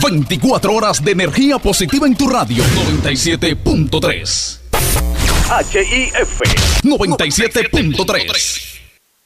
24 horas de energía positiva en tu radio. 97.3. HIF 97.3.